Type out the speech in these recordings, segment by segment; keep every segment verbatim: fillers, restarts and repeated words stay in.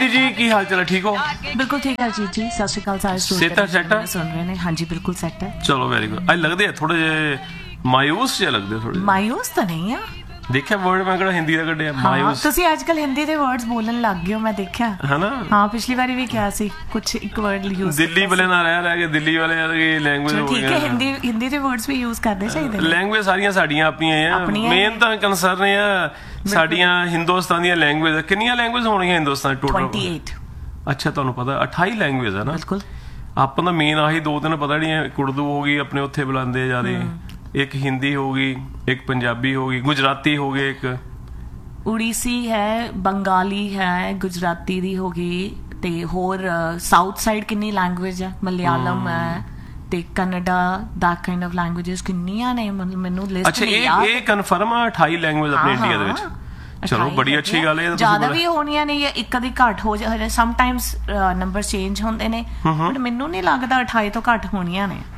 विधि जी की हाल चाल है, ठीक हो? बिल्कुल ठीक है अजीत जी, सत श्री अकाल सारे स्टूडेंट सुन रहे हैं। हाँ जी बिल्कुल सेट है। चलो वेरी गुड। अज लगते हैं थोड़े जे मायूस जे लगते थोड़े। मायूस तो नहीं है, देखिया वर्ड मैं किहड़ा हिंदी दा कढिया मायूस। ਤੁਸੀਂ ਅੱਜਕੱਲ ਹਿੰਦੀ ਦੇ ਵਰਡਸ ਬੋਲਣ ਲੱਗ ਗਏ ਹੋ, ਮੈਂ ਦੇਖਿਆ है ना। हाँ पिछली बारी भी किया सी कुछ एक वर्ड यूज दिल्ली वाले ना रह रह के दिल्ली वाले की लैंग्वेज हो ठीक है, हिंदी हिंदी ਦੇ ਵਰਡਸ ਵੀ ਯੂਜ਼ ਕਰਦੇ ਚਾਹੀਦੇ ਨੇ। लैंग्वेज ਸਾਰੀਆਂ ਸਾਡੀਆਂ ਆਪਣੀਆਂ ਆ, ਮੇਨ ਤਾਂ ਕੰਸਰਨ ਆ ਸਾਡੀਆਂ ਹਿੰਦੁਸਤਾਨ ਦੀਆਂ ਲੈਂਗੁਏਜ। ਕਿੰਨੀਆਂ ਲੈਂਗੁਏਜ ਹੋਣਗੀਆਂ ਹਿੰਦੁਸਤਾਨ ਟੋਟਲ? अट्ठाईस। ਅੱਛਾ ਤੁਹਾਨੂੰ ਪਤਾ ਅਠਾਈ ਲੈਂਗੁਏਜ ਹੈ ਨਾ। ਬਿਲਕੁਲ। ਆਪਾਂ ਦਾ ਮੇਨ ਆਹੀ ਦੋ ਤਿੰਨ ਪਤਾ ਜਿਹੜੀਆਂ ਉਰਦੂ ਹੋ ਗਈ ਆਪਣੇ ਉੱਥੇ ਬੁਲਾਉਂਦੇ ਜਿਆਦੇ, ਇੱਕ ਹਿੰਦੀ ਹੋ ਗਈ, ਇੱਕ ਪੰਜਾਬੀ ਹੋ ਗਈ, ਗੁਜਰਾਤੀ ਹੋ ਗਈ, ਇੱਕ ਉੜੀਸੀ ਹੈ, ਬੰਗਾਲੀ ਹੈ, ਗੁਜਰਾਤੀ ਦੀ ਹੋ ਗਈ, ਤੇ ਹੋਰ ਸਾਊਥ ਸਾਈਡ ਕਿੰਨੀ ਲੈਂਗੁਏਜ ਹੈ, ਮਲਿਆਲਮ ਹੈ ਤੇ Canada the kind of languages ਕਿੰਨੀਆਂ ਨੇ ਮੈਨੂੰ ਲਿਸਟ ਅੱਛਾ ਇਹ ਇਹ ਕਨਫਰਮ ਆ ਅਠਾਈ ਲੈਂਗੁਏਜ ਆਪਣੇ ਇੰਡੀਆ ਦੇ ਵਿੱਚ। ਚਲੋ ਬੜੀ ਅੱਛੀ ਗੱਲ ਹੈ। ਜ਼ਿਆਦਾ ਵੀ ਹੋਣੀਆਂ ਨੇ ਜਾਂ ਇੱਕ ਦੀ ਘੱਟ ਹੋ ਜਾਏ, ਸਮ ਟਾਈਮਸ ਨੰਬਰ ਚੇਂਜ ਹੁੰਦੇ ਨੇ, ਬਟ ਮੈਨੂੰ ਨਹੀਂ ਲੱਗਦਾ ਅਠਾਈ ਤੋਂ ਘੱਟ ਹੋਣੀਆਂ ਨੇ।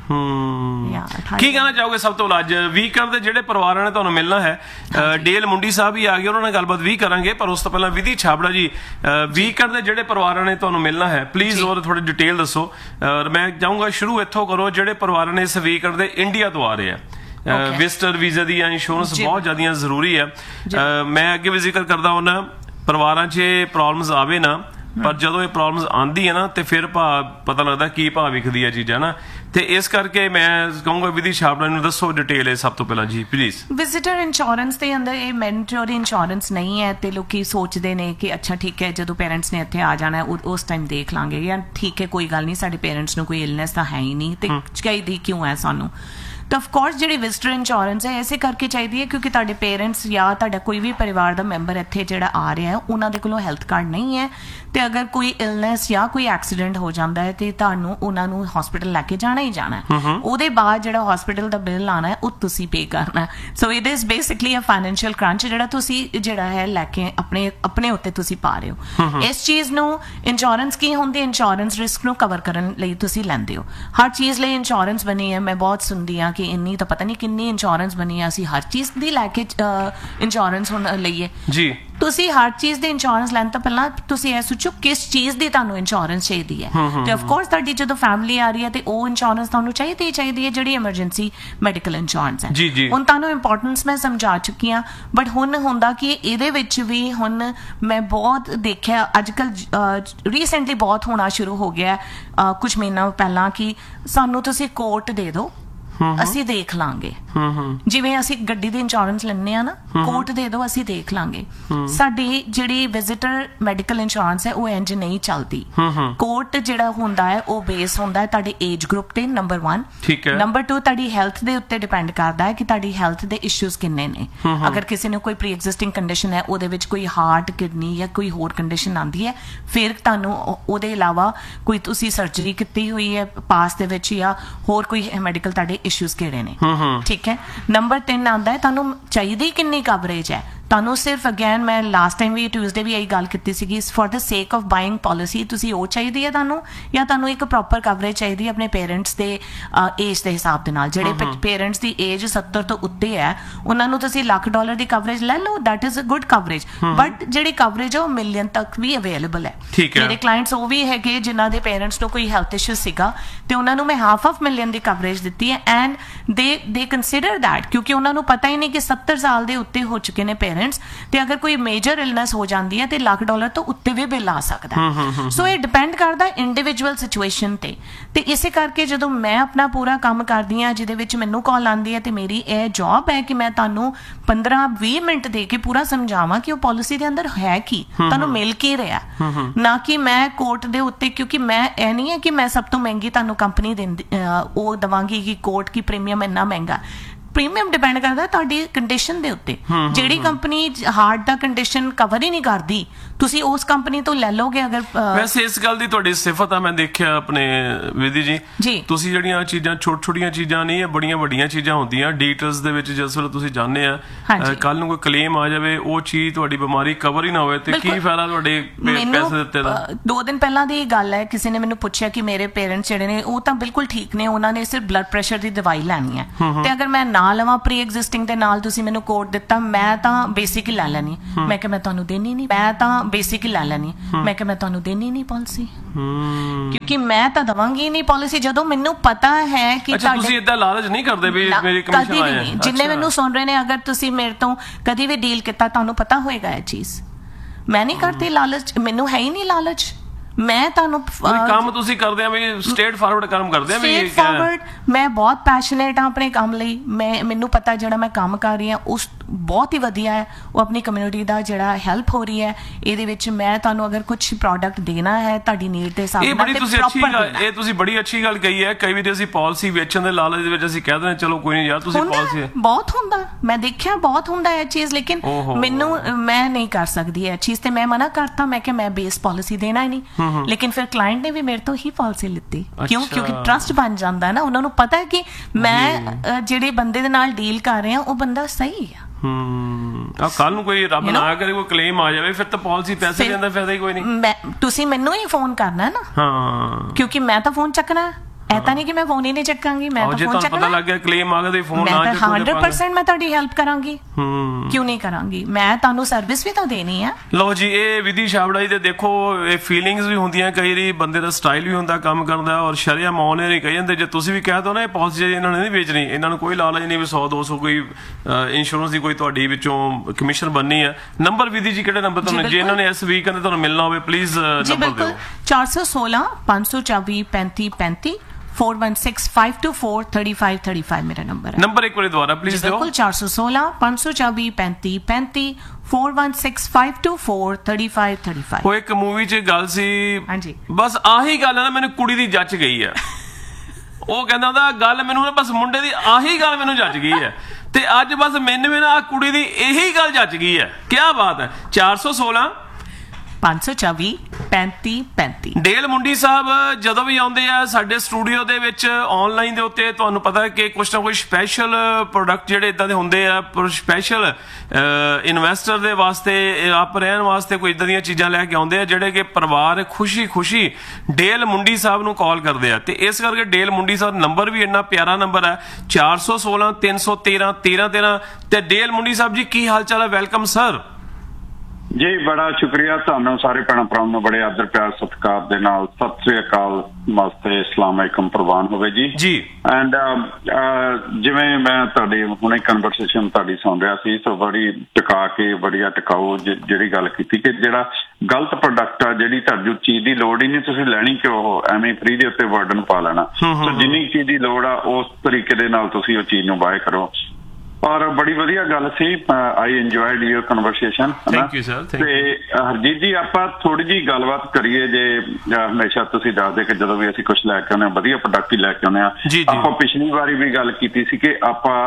ਕੀ ਕਹਿਣਾ ਚਾਹੋਗੇ ਸਭ ਤੋਂ ਅੱਜ ਵੀਕਐਂਡ ਦੇ ਜਿਹੜੇ ਪਰਿਵਾਰਾਂ ਨੇ ਤੁਹਾਨੂੰ ਮਿਲਣਾ ਹੈ? ਡੇਲ ਮੁੰਡੀ ਸਾਹਿਬ ਵੀ ਆ ਗਏ, ਉਹਨਾਂ ਨਾਲ ਗੱਲਬਾਤ ਵੀ ਕਰਾਂਗੇ, ਪਰ ਉਸ ਤੋਂ ਪਹਿਲਾਂ ਵਿਧੀ ਛਾਬੜਾ ਜੀ, ਵੀਕਐਂਡ ਦੇ ਜਿਹੜੇ ਪਰਿਵਾਰਾਂ ਨੇ ਤੁਹਾਨੂੰ ਮਿਲਣਾ ਹੈ ਪਲੀਜ਼ ਹੋਰ ਥੋੜੀ ਡਿਟੇਲ ਦੱਸੋ। ਮੈਂ ਚਾਹੂੰਗਾ ਸ਼ੁਰੂ ਇੱਥੋਂ ਕਰੋ, ਜਿਹੜੇ ਪਰਿਵਾਰਾਂ ਨੇ ਇਸ ਵੀਕਐਂਡ ਦੇ ਇੰਡੀਆ ਤੋਂ ਆ ਰਹੇ ਆ। ਵਿਜ਼ਟਰ ਵੀਜ਼ਾ ਦੀ ਇੰਸ਼ੋਰੈਂਸ ਬਹੁਤ ਜ਼ਿਆਦਾ ਜ਼ਰੂਰੀ ਹੈ। ਮੈਂ ਅੱਗੇ ਵੀ ਜ਼ਿਕਰ ਕਰਦਾ ਹੁੰਦਾ ਪਰਿਵਾਰਾਂ 'ਚ ਪ੍ਰੋਬਲਮਸ ਆਵੇ ਨਾ, ਪਰ ਜਦੋਂ ਇਹ ਪ੍ਰੋਬਲਮਸ ਆਉਂਦੀ ਹੈ ਨਾ ਤੇ ਫਿਰ ਭਾਅ ਪਤਾ ਲੱਗਦਾ ਕੀ ਭਾਅ ਵਿਖਦੀ ਹੈ ਚੀਜ਼ਾਂ ਨਾ, ਤੇ ਇਸ ਕਰਕੇ ਮੈਂ ਕਹੂੰਗਾ ਵਿਧੀ ਛਾਬੜਾ ਨੂੰ ਦੱਸੋ ਡਿਟੇਲ ਹੈ ਸਭ ਤੋਂ ਪਹਿਲਾਂ ਜੀ ਪਲੀਜ਼। ਵਿਜ਼ਿਟਰ ਇੰਸ਼ੋਰੈਂਸ ਦੇ ਅੰਦਰ ਇਹ ਮੈਂਡੇਟਰੀ ਇੰਸ਼ੋਰੈਂਸ ਨਹੀਂ ਹੈ, ਤੇ ਲੋਕੀ ਸੋਚਦੇ ਨੇ ਕਿ ਅੱਛਾ ਠੀਕ ਹੈ ਜਦੋਂ ਪੇਰੈਂਟਸ ਨੇ ਇੱਥੇ ਆ ਜਾਣਾ ਉਸ ਟਾਈਮ ਦੇਖ ਲਾਂਗੇ, ਜਾਂ ਠੀਕ ਹੈ ਕੋਈ ਗੱਲ ਨਹੀਂ ਸਾਡੇ ਪੇਰੈਂਟਸ ਨੂੰ ਕੋਈ ਇਲਨੈਸ ਤਾਂ ਹੈ ਹੀ ਨਹੀਂ ਤੇ ਚਾਹੀਦੀ ਕਿਉਂ ਹੈ ਸਾਨੂੰ। ਤਾਂ ਆਫਕੋਰਸ ਜਿਹੜੀ ਵਿਜ਼ਟਰ ਇੰਸ਼ੋਰੈਂਸ ਹੈ ਇਸੇ ਕਰਕੇ ਚਾਹੀਦੀ ਹੈ ਕਿਉਂਕਿ ਤੁਹਾਡੇ ਪੇਰੈਂਟਸ ਜਾਂ ਤੁਹਾਡਾ ਕੋਈ ਵੀ ਪਰਿਵਾਰ ਦਾ ਮੈਂਬਰ ਇੱਥੇ ਜਿਹੜਾ ਆ ਰਿਹਾ ਹੈ ਉਹਨਾਂ ਦੇ ਕੋਲੋਂ ਹੈਲਥ ਕਾਰਡ ਨਹੀਂ ਹੈ, ਤੇ ਅਗਰ ਕੋਈ ਇਲਨੈਸ ਜਾਂ ਕੋਈ ਐਕਸੀਡੈਂਟ ਹੋ ਜਾਂਦਾ ਹੈ ਤੇ ਤੁਹਾਨੂੰ ਉਹਨਾਂ ਨੂੰ ਹਸਪੀਟਲ ਲੈ ਕੇ ਜਾਣਾ ਹੀ ਜਾਣਾ ਹੈ। ਉਹਦੇ ਬਾਅਦ ਜਿਹੜਾ ਹਸਪੀਟਲ ਦਾ ਬਿੱਲ ਆਉਣਾ ਹੈ ਉਹ ਤੁਸੀਂ ਪੇ ਕਰਨਾ। So it is basically a financial crunch ਜਿਹੜਾ ਤੁਸੀਂ ਜਿਹੜਾ ਹੈ ਲੈ ਕੇ ਆਪਣੇ ਆਪਣੇ ਉੱਤੇ ਤੁਸੀਂ ਪਾ ਰਹੇ ਹੋ। ਇਸ ਚੀਜ਼ ਨੂੰ ਇੰਸ਼ੋਰੈਂਸ ਕੀ ਹੁੰਦੀ ਹੈ? ਇੰਸ਼ੋਰੈਂਸ ਰਿਸਕ ਨੂੰ ਕਵਰ ਕਰਨ ਲਈ ਤੁਸੀਂ ਲੈਂਦੇ ਹੋ। ਹਰ ਚੀਜ਼ ਲਈ ਇੰਸ਼ੋਰੈਂਸ ਬਣੀ ਹੈ। ਮੈਂ ਬਹੁਤ ਸੁਣਦੀ ਹਾਂ ਕਿ ਇੰਨੀ ਤਾਂ ਪਤਾ ਨਹੀਂ ਕਿੰਨੀ ਇੰਸ਼ੋਰੈਂਸ ਬਣੀ ਹੈ, ਅਸੀਂ ਹਰ ਚੀਜ਼ ਦੀ ਲੈ ਕੇ ਇੰਸ਼ੋਰੈਂਸ ਹੁਣ ਲਈਏ ਜੀ। ਤੁਸੀਂ ਹਰ ਚੀਜ਼ ਦੀ ਇੰਸ਼ੋਰੈਂਸ ਲੈਣ ਤੋਂ ਪਹਿਲਾਂ ਤੁਸੀਂ ਇਹ ਸੋਚੋ ਕਿਸ ਚੀਜ਼ ਦੀ ਤੁਹਾਨੂੰ ਇੰਸ਼ੋਰੈਂਸ ਚਾਹੀਦੀ ਹੈ। ਤੇ ਆਫ ਕੋਰਸ ਤੁਹਾਡੀ ਜਦੋਂ ਫੈਮਿਲੀ ਆ ਰਹੀ ਹੈ ਤੇ ਉਹ ਇੰਸ਼ੋਰੈਂਸ ਤੁਹਾਨੂੰ ਚਾਹੀਦੀ ਹੀ ਚਾਹੀਦੀ ਹੈ ਜਿਹੜੀ ਐਮਰਜੈਂਸੀ ਮੈਡੀਕਲ ਇੰਸ਼ੋਰੈਂਸ ਹੈ। ਹੁਣ ਤੁਹਾਨੂੰ ਇੰਪੋਰਟੈਂਸ ਮੈਂ ਸਮਝਾ ਚੁੱਕੀ ਹਾਂ, ਬਟ ਹੁਣ ਹੁੰਦਾ ਕਿ ਇਹਦੇ ਵਿੱਚ ਵੀ ਹੁਣ ਮੈਂ ਬਹੁਤ ਦੇਖਿਆ ਅੱਜ ਕੱਲ੍ਹ ਰੀਸੈਂਟਲੀ ਬਹੁਤ ਹੋਣਾ ਸ਼ੁਰੂ ਹੋ ਗਿਆ ਕੁਛ ਮਹੀਨਾ ਪਹਿਲਾਂ ਕਿ ਸਾਨੂੰ ਤੁਸੀਂ ਕੋਟ ਦੇ ਦਿਓ ਅਸੀਂ ਦੇਖ ਲਾਂਗੇ। ਜਿਵੇਂ ਅਸੀਂ ਗੱਡੀ ਦੀ ਇੰਸ਼ੋਰੈਂਸ ਲੈਂਦੇ ਆ ਨਾ, ਕੋਟ ਦੇ ਦਿਓ ਅਸੀਂ ਦੇਖ ਲਾਂਗੇ। ਸਾਡੀ ਜਿਹੜੀ ਵਿਜ਼ਿਟਰ ਮੈਡੀਕਲ ਇੰਸ਼ੋਰੈਂਸ ਹੈ ਉਹ ਇੰਜ ਨਹੀਂ ਚੱਲਦੀ। ਕੋਟ ਜਿਹੜਾ ਹੁੰਦਾ ਹੈ ਉਹ ਬੇਸ ਹੁੰਦਾ ਹੈ ਤੁਹਾਡੇ ਏਜ ਗਰੁੱਪ ਤੇ, ਨੰਬਰ ਵਨ। ਨੰਬਰ ਟੂ ਤੁਹਾਡੀ ਹੈਲਥ ਦੇ ਉੱਤੇ ਡਿਪੈਂਡ ਕਰਦਾ ਹੈ ਕਿ ਤੁਹਾਡੀ ਹੈਲਥ ਦੇ ਇਸ਼ੂਜ਼ ਕਿੰਨੇ ਨੇ। ਅਗਰ ਕਿਸੇ ਨੂੰ ਕੋਈ ਪ੍ਰੀ ਐਗਜ਼ਿਸਟਿੰਗ ਕੰਡੀਸ਼ਨ ਹੈ, ਉਹਦੇ ਵਿੱਚ ਕੋਈ ਹਾਰਟ, ਕਿਡਨੀ ਜਾਂ ਕੋਈ ਹੋਰ ਕੰਡੀਸ਼ਨ ਆਉਂਦੀ ਹੈ, ਫਿਰ ਤੁਹਾਨੂੰ ਉਹਦੇ ਇਲਾਵਾ ਕੋਈ ਤੁਸੀਂ ਸਰਜਰੀ ਕੀਤੀ ਹੋਈ ਹੈ ਪਾਸ ਦੇ ਵਿੱਚ ਜਾਂ ਹੋਰ ਕੋਈ ਮੈਡੀਕਲ ਤੁਹਾਡੇ ਇਸ਼ੂਜ਼ ਕਿਹੜੇ ਨੇ, ਠੀਕ ਹੈ। ਨੰਬਰ ਤਿੰਨ ਆਉਂਦਾ ਹੈ ਤੁਹਾਨੂੰ ਚਾਹੀਦੀ ਕਿੰਨੀ ਕਵਰੇਜ ਹੈ। ਤੁਹਾਨੂੰ ਸਿਰਫ ਅਗੇਨ ਮੈਂ ਲਾਸਟ ਟਾਈਮ ਵੀ ਟਿਊਜ਼ਡੇ ਵੀ ਇਹੀ ਗੱਲ ਕੀਤੀ ਸੀਗੀ, ਫॉर द ਸੇਕ ਆਫ ਬਾਇੰਗ ਪਾਲਿਸੀ ਤੁਸੀਂ ਉਹ ਚਾਹੀਦੀ ਹੈ ਤੁਹਾਨੂੰ, ਜਾਂ ਤੁਹਾਨੂੰ ਇੱਕ ਪ੍ਰੋਪਰ ਕਵਰੇਜ ਚਾਹੀਦੀ ਹੈ ਆਪਣੇ ਪੇਰੈਂਟਸ ਦੇ ਏਜ ਦੇ ਹਿਸਾਬ ਦੇ ਨਾਲ। ਜਿਹੜੇ ਪੇਰੈਂਟਸ ਦੀ ਏਜ ਸੱਤਰ ਤੋਂ ਉੱਤੇ ਹੈ ਉਹਨਾਂ ਨੂੰ ਤੁਸੀਂ ਲੱਖ ਡਾਲਰ ਦੀ ਕਵਰੇਜ ਲੈ ਲਓ, that is a good coverage, but ਜਿਹੜੀ ਕਵਰੇਜ ਹੈ ਉਹ ਮਿਲੀਅਨ ਤੱਕ ਵੀ ਅਵੇਲੇਬਲ ਹੈ। ਮੇਰੇ ਕਲਾਇੰਟਸ ਉਹ ਵੀ ਹੈਗੇ ਜਿਨ੍ਹਾਂ ਦੇ ਪੇਰੈਂਟਸ ਨੂੰ ਕੋਈ ਹੈਲਥ ਇਸ਼ੂ ਸੀਗਾ ਤੇ ਉਹਨਾਂ ਨੂੰ ਮੈਂ half of million the coverage ਦਿੱਤੀ ਹੈ, ਐਂਡ ਦੇ ਦੇ ਕੰਸੀਡਰ ਦੈਟ ਕਿਉਂਕਿ ਉਹਨਾਂ ਨੂੰ ਪਤਾ ਹੀ ਨਹੀਂ ਕਿ ਸੱਤਰ ਸਾਲ ਦੇ ਉੱਤੇ ਹੋ ਚੁੱਕੇ ਨੇ ਪੇਰੈਂਟਸ, ਤੇ ਅਗਰ ਕੋਈ ਮੇਜਰ ਇਲਨੈਸ ਹੋ ਜਾਂਦੀ ਹੈ ਤੇ ਲੱਖ ਡਾਲਰ ਤੋਂ ਉੱਤੇ ਵੀ ਬਿੱਲ ਆ ਸਕਦਾ। ਸੋ ਇਹ ਡਿਪੈਂਡ ਕਰਦਾ ਇੰਡੀਵਿਜੂਅਲ ਸਿਚੁਏਸ਼ਨ ਤੇ। ਤੇ ਇਸੇ ਕਰਕੇ ਜਦੋਂ ਮੈਂ ਆਪਣਾ ਪੂਰਾ ਕੰਮ ਕਰਦੀ ਹਾਂ ਜਿਹਦੇ ਵਿੱਚ ਮੈਨੂੰ ਕਾਲ ਆਉਂਦੀ ਹੈ ਤੇ ਮੇਰੀ ਇਹ ਜੌਬ ਹੈ ਕਿ ਮੈਂ ਤੁਹਾਨੂੰ ਪੰਦਰਾਂ ਵੀਹ ਮਿੰਟ ਦੇ ਕੇ ਪੂਰਾ ਸਮਝਾਵਾਂ ਕਿ ਉਹ ਪਾਲਿਸੀ ਦੇ ਅੰਦਰ ਹੈ ਕੀ, ਤੁਹਾਨੂੰ ਮਿਲ ਕੀ ਰਿਹਾ, ਨਾ ਕਿ ਮੈਂ ਕੋਰਟ ਦੇ ਉੱਤੇ, ਕਿਉਂਕਿ ਮੈਂ ਇਹ ਨਹੀਂ ਹੈ ਕਿ ਮੈਂ ਸਭ ਤੋਂ ਮਹਿੰਗੀ ਤੁਹਾਨੂੰ ਕੰਪਨੀ ਦਿੰਦੀ ਉਹ ਦੇਵਾਂਗੀ ਕਿ ਕੋਰਟ ਕੀ ਪ੍ਰੀਮੀਅਮ ਇੰਨਾ ਮਹਿੰਗਾ। ਪ੍ਰੀਮੀਅਮ ਡਿਪੈਂਡ ਕਰਦਾ ਤੁਹਾਡੀ ਕੰਡੀਸ਼ਨ ਦੇ ਉੱਤੇ। ਜਿਹੜੀ ਕੰਪਨੀ ਹਾਰਟ ਦਾ ਕੰਡੀਸ਼ਨ ਕਵਰ ਹੀ ਨਹੀਂ ਕਰਦੀ ਤੁਸੀਂ ਉਸ ਕੰਪਨੀ ਤੋਂ ਲੈ ਲਓਗੇ। ਅਗਰ ਵੈਸੇ ਇਸ ਗੱਲ ਦੀ ਤੁਹਾਡੀ ਸਿਫਤ ਆ, ਮੈਂ ਦੇਖਿਆ ਆਪਣੇ ਵਿਧੀ ਜੀ, ਤੁਸੀਂ ਜਿਹੜੀਆਂ ਚੀਜ਼ਾਂ ਛੋਟ ਛੋਟੀਆਂ ਚੀਜ਼ਾਂ ਨਹੀਂ, ਬੜੀਆਂ ਵੱਡੀਆਂ ਚੀਜ਼ਾਂ ਹੁੰਦੀਆਂ ਡੀਟੇਲਸ ਦੇ ਵਿੱਚ। ਜਿਸ ਵੇਲੇ ਤੁਸੀਂ ਜਾਣਦੇ ਆ ਕੱਲ ਨੂੰ ਕੋਈ ਕਲੇਮ ਆ ਜਾਵੇ ਉਹ ਚੀਜ਼ ਤੁਹਾਡੀ ਬਿਮਾਰੀ ਕਵਰ ਹੀ ਨਾ ਹੋਵੇ ਤੇ ਕੀ ਫਾਇਦਾ ਤੁਹਾਡੇ ਪੈਸੇ ਦਿੱਤੇ ਦਾ। ਦੋ ਦਿਨ ਪਹਿਲਾਂ ਦੀ ਗੱਲ ਹੈ, ਕਿਸੇ ਨੇ ਮੈਨੂੰ ਪੁੱਛਿਆ ਕਿ ਮੇਰੇ ਪੇਰੈਂਟਸ ਜਿਹੜੇ ਨੇ ਉਹ ਤਾਂ ਬਿਲਕੁਲ ਠੀਕ ਨੇ, ਉਹਨਾਂ ਨੇ ਸਿਰਫ ਬਲੱਡ ਪ੍ਰੈਸ਼ਰ ਦੀ ਦਵਾਈ ਲੈਣੀ ਹੈ ਤੇ ਅਗਰ ਮੈਂ ਨਾ ਨਾ ਲਵਾਂ ਪ੍ਰੀ ਐਗਜ਼ਿਸਟਿੰਗ ਦੇ ਨਾਲ ਤੁਸੀਂ ਮੈਨੂੰ ਕੋਡ ਦਿੱਤਾ ਮੈਂ ਤਾਂ ਬੇਸਿਕ ਹੀ ਲੈ ਲੈਣੀ ਮੈਂ ਕਿਹਾ ਮੈਂ ਤੁਹਾਨੂੰ ਦੇਣੀ ਨਹੀਂ ਮੈਂ ਤਾਂ ਬੇਸਿਕ ਹੀ ਲੈ ਲੈਣੀ ਮੈਂ ਕਿਹਾ ਮੈਂ ਤੁਹਾਨੂੰ ਦੇਣੀ ਨਹੀਂ ਪਾਲਿਸੀ ਕਿਉਂਕਿ ਮੈਂ ਤਾਂ ਦਵਾਂਗੀ ਨਹੀਂ ਪਾਲਿਸੀ ਜਦੋਂ ਮੈਨੂੰ ਪਤਾ ਹੈ ਕਿ ਤੁਸੀਂ ਇਦਾਂ ਲਾਲਚ ਨਹੀਂ ਕਰਦੇ ਵੀ ਮੇਰੀ ਕਮਿਸ਼ਨ ਆਇਆ ਜਿੰਨੇ ਮੈਨੂੰ ਸੁਣ ਰਹੇ ਨੇ ਅਗਰ ਤੁਸੀਂ ਮੇਰੇ ਤੋਂ ਕਦੀ ਵੀ ਡੀਲ ਕੀਤਾ ਤੁਹਾਨੂੰ ਪਤਾ ਹੋਏਗਾ ਇਹ ਚੀਜ਼ ਮੈਂ ਨਹੀਂ ਕਰਦੀ ਲਾਲਚ ਮੈਨੂੰ ਹੈ ਹੀ ਨਹੀਂ ਲਾਲਚ ਮੈਂ ਤੁਹਾਨੂੰ ਕੰਮ ਤੁਸੀਂ ਕਰਦੇ ਆ ਵੀ ਸਟੇਟ ਫਾਰਵਰਡ ਕੰਮ ਕਰਦੇ ਆ ਵੀ ਸਟੇਟ ਫਾਰਵਰਡ ਮੈਂ ਬਹੁਤ ਪੈਸ਼ਨੇਟ ਹਾਂ ਆਪਣੇ ਕੰਮ ਲਈ ਮੈਂ ਮੈਨੂੰ ਪਤਾ ਜਿਹੜਾ ਮੈਂ ਕੰਮ ਕਰ ਰਹੀ ਹਾਂ ਉਸ ਬਹੁਤ ਹੀ ਵਧੀਆ ਹੈ ਉਹ ਆਪਣੀ ਕਮਿਊਨਿਟੀ ਦਾ ਜਿਹੜਾ ਹੈਲਪ ਹੋ ਰਹੀ ਹੈ ਇਹਦੇ ਵਿੱਚ ਮੈਂ ਤੁਹਾਨੂੰ ਅਗਰ ਕੁਝ ਪ੍ਰੋਡਕਟ ਦੇਣਾ ਹੈ ਤੁਹਾਡੀ ਨੀਡ ਦੇ ਹਿਸਾਬ ਨਾਲ ਇਹ ਬੜੀ ਤੁਸੀਂ ਅੱਛੀ ਗੱਲ ਇਹ ਤੁਸੀਂ ਬੜੀ ਅੱਛੀ ਗੱਲ ਕਹੀ ਹੈ ਕਈ ਵਾਰੀ ਅਸੀਂ ਪਾਲਿਸੀ ਵੇਚਣ ਦੇ ਲਾਲਚ ਦੇ ਵਿੱਚ ਅਸੀਂ ਕਹਿ ਦਿੰਦੇ ਚਲੋ ਕੋਈ ਨਹੀਂ ਯਾਰ ਤੁਸੀਂ ਪਾਲਿਸੀ ਬਹੁਤ ਹੁੰਦਾ ਮੈਂ ਦੇਖਿਆ ਬਹੁਤ ਹੁੰਦਾ ਇਹ ਚੀਜ਼ ਲੇਕਿਨ ਮੈਨੂੰ ਮੈਂ ਨਹੀਂ ਕਰ ਸਕਦੀ ਇਹ ਚੀਜ਼ ਤੇ ਮੈਂ ਮਨਾ ਕਰਤਾ ਮੈਂ ਕਿ ਮੈਂ ਬੇਸ ਪਾਲਿਸੀ ਦੇਣਾ ਹੀ ਨਹੀਂ ਲੇਕਿਨ ਫਿਰ ਕਲਾਇੰਟ ਨੇ ਵੀ ਮੇਰੇ ਤੋਂ ਹੀ ਪਾਲਿਸੀ ਲਿੱਤੀ ਕਿਉਂ ਕਿਉਂਕਿ ਟਰਸਟ ਬਣ ਜਾਂਦਾ ਨਾ ਉਹਨਾਂ ਨੂੰ ਪਤਾ ਹੈ ਕਿ ਮੈਂ ਜਿਹੜੇ ਬੰਦੇ ਦੇ ਨਾਲ ਡੀਲ ਕਰ ਰਿਹਾ ਉਹ ਬੰਦਾ ਸਹੀ ਆ ਹਮ ਆ ਕੱਲ ਨੂੰ ਕੋਈ ਰੱਬ ਨਾ ਕਰੇ ਕੋਈ ਕਲੇਮ ਆ ਜਾਵੇ ਫਿਰ ਤਾਂ ਪਾਲਿਸੀ ਪੈਸੇ ਦੇਣ ਦਾ ਫਾਇਦਾ ਹੀ ਕੋਈ ਨਹੀਂ ਤੁਸੀਂ ਮੈਨੂੰ ਹੀ ਫੋਨ ਕਰਨਾ ਨਾ ਹਾਂ ਕਿਉਂਕਿ ਮੈਂ ਤਾਂ ਫੋਨ ਚੱਕਣਾ ਐਤਾ ਨਹੀਂ ਕਿ ਮੈਂ ਫੋਨ ਹੀ ਨਹੀਂ ਚੱਕਾਂਗੀ ਮੈਂ ਤਾਂ ਫੋਨ ਚੱਕਣਾ ਪਤਾ ਲੱਗ ਗਿਆ ਕਲੇਮ ਆ ਗਿਆ ਤੇ ਫੋਨ ਨਾ ਚੱਕੋ ਮੈਂ ਤਾਂ one hundred percent ਮੈਂ ਤੁਹਾਡੀ ਹੈਲਪ ਕਰਾਂਗੀ ਕਿਉਂ ਨਹੀਂ ਕਰਾਂਗੀ ਮੈਂ ਤੁਹਾਨੂੰ ਸਰਵਿਸ ਵੀ ਤਾਂ ਦੇਣੀ ਆ ਲਓ ਜੀ ਇਹ ਵਿਧੀ ਛਾਬੜਾ ਜੀ ਦੇ ਦੇਖੋ ਇਹ ਫੀਲਿੰਗਸ ਵੀ ਹੁੰਦੀਆਂ ਕਈ ਵਾਰੀ ਬੰਦੇ ਦਾ ਸਟਾਈਲ ਵੀ ਹੁੰਦਾ ਕੰਮ ਕਰਨ ਦਾ ਔਰ ਸ਼ਰਿਆਮ ਆਉਣੇ ਨਹੀਂ ਕਹੀ ਜਾਂਦੇ ਜੇ ਤੁਸੀਂ ਵੀ ਕਹਿ ਦੋ ਨਾ ਇਹ ਪਾਲਿਸੀ ਇਹਨਾਂ ਨੇ ਨਹੀਂ ਵੇਚਣੀ ਇਹਨਾਂ ਨੂੰ ਕੋਈ ਲਾਲਚ ਨਹੀਂ ਵੀ ਸੌ ਦੋ ਸੌ ਕੋਈ ਇੰਸ਼ੋਰੈਂਸ ਦੀ ਕੋਈ ਤੁਹਾਡੀ ਵਿੱਚੋਂ ਕਮਿਸ਼ਨ ਬਣਨੀ ਹੈ ਨੰਬਰ ਵਿਧੀ ਜੀ ਕਿਹੜਾ ਨੰਬਰ ਤੁਹਾਨੂੰ ਜੇ ਇਹਨਾਂ ਨੇ ਇਸ ਵੀਕ ਅੰਦਰ ਤੁਹਾਨੂੰ ਮਿਲਣਾ ਹੋਵੇ ਪਲੀਜ਼ ਨੰਬਰ ਦਿਓ ਚਾਰ ਸੌ ਸੋਲਾਂ ਪੰਜ ਸੌ ਚੌਵੀ ਪੈਂਤੀ ਪੈਂਤੀ four one six five two four three five three five ਮੇਰਾ ਨੰਬਰ ਹੈ ਨੰਬਰ ਇੱਕ ਵਾਰੀ ਦੁਬਾਰਾ ਪਲੀਜ਼ ਦਿਓ ਬਿਲਕੁਲ ਚਾਰ ਸੌ ਸੋਲਾਂ ਪੰਜ ਸੌ ਚੌਵੀ ਪੈਂਤੀ ਪੈਂਤੀ four one six five two four three five three five ਉਹ ਇੱਕ ਮੂਵੀ 'ਚ ਗੱਲ ਸੀ ਹਾਂਜੀ ਬਸ ਆਹੀ ਗੱਲ ਹੈ ਨਾ ਮੈਨੂੰ ਕੁੜੀ ਦੀ ਜੱਚ ਗਈ ਹੈ ਉਹ ਕਹਿੰਦਾ ਹੁੰਦਾ ਗੱਲ ਮੈਨੂੰ ਨਾ ਬਸ ਮੁੰਡੇ ਦੀ ਆਹੀ ਗੱਲ ਮੈਨੂੰ ਜੱਚ ਗਈ ਹੈ ਤੇ ਅੱਜ ਬਸ ਮੈਨੂੰ ਵੀ ਨਾ ਆ ਕੁੜੀ ਦੀ ਇਹੀ ਗੱਲ ਜੱਚ ਗਈ ਹੈ ਕੀ ਬਾਤ ਹੈ ਚਾਰ ਸੌ ਸੋਲਾਂ ਪੰਜ ਸੌ ਚੌਵੀ ਪੈਂਤੀ ਪੈਂਤੀ ਡੇਲ ਮੁੰਡੀ ਸਾਹਿਬ ਜਦੋਂ ਵੀ ਆਉਂਦੇ ਆ ਸਾਡੇ ਸਟੂਡੀਓ ਦੇ ਵਿੱਚ ਆਨਲਾਈਨ ਦੇ ਉੱਤੇ ਤੁਹਾਨੂੰ ਪਤਾ ਹੈ ਕਿ ਕੁਝ ਨਾ ਕੋਈ ਸਪੈਸ਼ਲ ਪ੍ਰੋਡਕਟ ਜਿਹੜੇ ਇਦਾਂ ਦੇ ਹੁੰਦੇ ਆ ਸਪੈਸ਼ਲ ਇਨਵੈਸਟਰ ਦੇ ਵਾਸਤੇ ਆਪ ਰਹਿਣ ਵਾਸਤੇ ਕੋਈ ਇਦਾਂ ਦੀਆਂ ਚੀਜ਼ਾਂ ਲੈ ਕੇ ਆਉਂਦੇ ਆ ਜਿਹੜੇ ਕਿ ਪਰਿਵਾਰ ਖੁਸ਼ੀ ਖੁਸ਼ੀ ਡੇਲ ਮੁੰਡੀ ਸਾਹਿਬ ਨੂੰ ਕਾਲ ਕਰਦੇ ਆ ਤੇ ਇਸ ਕਰਕੇ ਡੇਲ ਮੁੰਡੀ ਸਾਹਿਬ ਨੰਬਰ ਵੀ ਇੰਨਾ ਪਿਆਰਾ ਨੰਬਰ ਹੈ ਚਾਰ ਸੌ ਸੋਲਾਂ ਤਿੰਨ ਸੌ ਤੇਰਾਂ ਤੇਰਾਂ ਤੇਰਾਂ ਤੇ ਡੇਲ ਮੁੰਡੀ ਸਾਹਿਬ ਜੀ ਕੀ ਹਾਲ ਚਾਲ ਹੈ ਵੈਲਕਮ ਸਰ ਜੀ ਬੜਾ ਸ਼ੁਕਰੀਆ ਤੁਹਾਨੂੰ ਸਾਰੇ ਭੈਣਾਂ ਭਰਾਵਾਂ ਨੂੰ ਬੜੇ ਆਦਰ ਪਿਆਰ ਸਤਿਕਾਰ ਦੇ ਨਾਲ ਸਤਿ ਸ੍ਰੀ ਅਕਾਲ ਨਮਸਤੇ ਅਸਲਾਮ ਅਲੈਕੁਮ ਪ੍ਰਵਾਨ ਹੋਵੇ ਜੀ ਜੀ ਐਂਡ ਜਿਵੇਂ ਮੈਂ ਤੁਹਾਡੀ ਹੁਣੇ ਕਨਵਰਸੇਸ਼ਨ ਤੁਹਾਡੀ ਸੁਣ ਰਿਹਾ ਸੀ ਸੋ ਬੜੀ ਟਿਕਾ ਕੇ ਬੜੀਆ ਟਿਕਾਊ ਜਿਹੜੀ ਗੱਲ ਕੀਤੀ ਕਿ ਜਿਹੜਾ ਗਲਤ ਪ੍ਰੋਡਕਟ ਆ ਜਿਹੜੀ ਤੁਹਾਨੂੰ ਚੀਜ਼ ਦੀ ਲੋੜ ਹੀ ਨਹੀਂ ਤੁਸੀਂ ਲੈਣੀ ਕਿਉਂ ਐਵੇਂ ਫ੍ਰੀ ਦੇ ਉੱਤੇ ਬਰਡਨ ਪਾ ਲੈਣਾ ਸੋ ਜਿੰਨੀ ਚੀਜ਼ ਦੀ ਲੋੜ ਆ ਉਸ ਤਰੀਕੇ ਦੇ ਨਾਲ ਤੁਸੀਂ ਉਹ ਚੀਜ਼ ਨੂੰ ਬਾਏ ਕਰੋ ਔਰ ਬੜੀ ਵਧੀਆ ਗੱਲ ਸੀ ਆਈ enjoyed your conversation thank you sir ਤੇ ਹਰਜੀਤ ਜੀ ਆਪਾਂ ਥੋੜੀ ਜਿਹੀ ਗੱਲਬਾਤ ਕਰੀਏ ਜੇ ਹਮੇਸ਼ਾ ਤੁਸੀਂ ਦੱਸਦੇ ਕਿ ਜਦੋਂ ਵੀ ਅਸੀਂ ਕੁਝ ਲੈ ਕੇ ਆਉਂਦੇ ਹਾਂ ਵਧੀਆ ਪ੍ਰੋਡਕਟ ਹੀ ਲੈ ਕੇ ਆਉਂਦੇ ਹਾਂ ਆਪਾਂ ਪਿਛਲੀ ਵਾਰੀ ਵੀ ਗੱਲ ਕੀਤੀ ਸੀ ਕਿ ਆਪਾਂ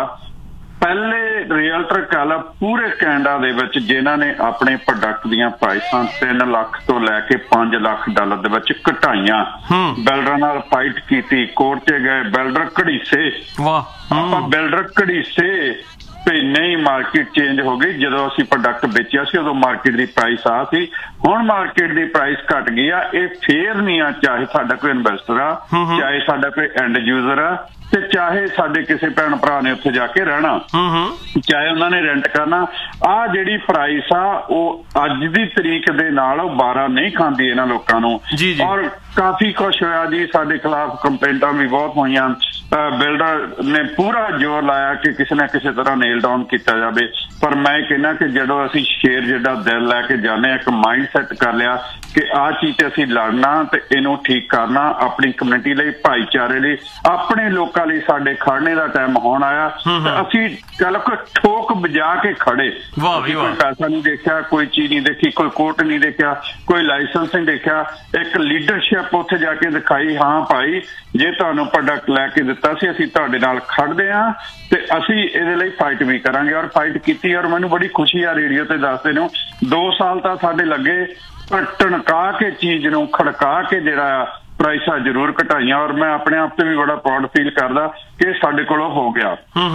ਪਹਿਲੇ ਰੀਅਲਟਰ ਕਾਲਾ ਪੂਰੇ ਕੈਨੇਡਾ ਦੇ ਵਿੱਚ ਜਿਨ੍ਹਾਂ ਨੇ ਆਪਣੇ ਪ੍ਰੋਡਕਟ ਦੀਆਂ ਪ੍ਰਾਈਸਾਂ ਤਿੰਨ ਲੱਖ ਤੋਂ ਲੈ ਕੇ ਪੰਜ ਲੱਖ ਡਾਲਰ ਦੇ ਵਿੱਚ ਘਟਾਈਆਂ ਬਿਲਡਰਾਂ ਨਾਲ ਫਾਈਟ ਕੀਤੀ ਕੋਰਟ 'ਚ ਗਏ ਬਿਲਡਰ ਘੜੀਸੇ ਵਾਹ ਆਪਾਂ ਬਿਲਡਰ ਘੜੀਸੇ ਤੇ ਨਹੀਂ ਮਾਰਕੀਟ ਚੇਂਜ ਹੋ ਗਈ ਜਦੋਂ ਅਸੀਂ ਪ੍ਰੋਡਕਟ ਵੇਚਿਆ ਸੀ ਉਦੋਂ ਮਾਰਕੀਟ ਦੀ ਪ੍ਰਾਈਸ ਆ ਸੀ ਹੁਣ ਮਾਰਕੀਟ ਦੀ ਪ੍ਰਾਈਸ ਘਟ ਗਈ ਆ ਇਹ ਫੇਅਰ ਨਹੀਂ ਆ ਚਾਹੇ ਸਾਡਾ ਕੋਈ ਇਨਵੈਸਟਰ ਆ ਚਾਹੇ ਸਾਡਾ ਕੋਈ ਐਂਡ ਯੂਜ਼ਰ ਆ ਤੇ ਚਾਹੇ ਸਾਡੇ ਕਿਸੇ ਭੈਣ ਭਰਾ ਨੇ ਉੱਥੇ ਜਾ ਕੇ ਰਹਿਣਾ ਚਾਹੇ ਉਹਨਾਂ ਨੇ ਰੈਂਟ ਕਰਨਾ ਆ ਜਿਹੜੀ ਪ੍ਰਾਈਸ ਆ ਉਹ ਅੱਜ ਦੀ ਤਰੀਕ ਦੇ ਨਾਲ ਉਹ ਬਾਰਾਂ ਨਹੀਂ ਖਾਂਦੀ ਇਹਨਾਂ ਲੋਕਾਂ ਨੂੰ ਔਰ ਕਾਫੀ ਕੁਛ ਹੋਇਆ ਜੀ ਸਾਡੇ ਖਿਲਾਫ ਕੰਪਲੇਂਟਾਂ ਵੀ ਬਹੁਤ ਹੋਈਆਂ ਬਿਲਡਰ ਨੇ ਪੂਰਾ ਜ਼ੋਰ ਲਾਇਆ ਕਿ ਕਿਸੇ ਨਾ ਕਿਸੇ ਤਰ੍ਹਾਂ ਨੇਲ ਡਾਊਨ ਕੀਤਾ ਜਾਵੇ ਪਰ ਮੈਂ ਕਹਿੰਦਾ ਕਿ ਜਦੋਂ ਅਸੀਂ ਸ਼ੇਰ ਜਿਹੜਾ ਦਿਲ ਲੈ ਕੇ ਜਾਂਦੇ ਇੱਕ ਮਾਈਂਡ ਸੈੱਟ ਕਰ ਲਿਆ ਕਿ ਆਹ ਚੀਜ਼ ਤੇ ਅਸੀਂ ਲੜਨਾ ਤੇ ਇਹਨੂੰ ਠੀਕ ਕਰਨਾ ਆਪਣੀ ਕਮਿਊਨਿਟੀ ਲਈ ਭਾਈਚਾਰੇ ਲਈ ਆਪਣੇ ਲੋਕਾਂ ਲਈ ਸਾਡੇ ਖੜਨੇ ਦਾ ਟਾਈਮ ਹੋਣ ਆਇਆ ਤੇ ਅਸੀਂ ਕੱਲ ਕੋ ਠੋਕ ਵਜਾ ਕੇ ਖੜੇ ਕੋਈ ਪੈਸਾ ਨਹੀਂ ਦੇਖਿਆ ਕੋਈ ਚੀਜ਼ ਨਹੀਂ ਦੇਖੀ ਕੋਈ ਕੋਰਟ ਨਹੀਂ ਦੇਖਿਆ ਕੋਈ ਲਾਇਸੈਂਸ ਨਹੀਂ ਦੇਖਿਆ ਇੱਕ ਲੀਡਰਸ਼ਿਪ ਉੱਥੇ ਜਾ ਕੇ ਦਿਖਾਈ ਹਾਂ ਭਾਈ ਜੇ ਤੁਹਾਨੂੰ ਪ੍ਰੋਡਕਟ ਲੈ ਕੇ ਦਿੱਤਾ ਸੀ ਅਸੀਂ ਤੁਹਾਡੇ ਨਾਲ ਖੜਦੇ ਹਾਂ ਤੇ ਅਸੀਂ ਇਹਦੇ ਲਈ ਫਾਈਟ ਵੀ ਕਰਾਂਗੇ ਔਰ ਫਾਈਟ ਕੀਤੀ ਔਰ ਮੈਨੂੰ ਬੜੀ ਖੁਸ਼ੀ ਆ ਰੇਡੀਓ ਤੇ ਦੱਸਦੇ ਨੂੰ ਦੋ ਸਾਲ ਤਾਂ ਸਾਡੇ ਲੱਗੇ ਪਰ ਟਣਕਾ ਕੇ ਚੀਜ਼ ਨੂੰ ਖੜਕਾ ਕੇ ਜਿਹੜਾ ਪ੍ਰਾਈਸਾਂ ਜ਼ਰੂਰ ਘਟਾਈਆਂ ਔਰ ਮੈਂ ਆਪਣੇ ਆਪ ਤੇ ਵੀ ਬੜਾ ਪ੍ਰਾਊਡ ਫੀਲ ਕਰਦਾ ਕਿ ਸਾਡੇ ਕੋਲੋਂ ਹੋ ਗਿਆ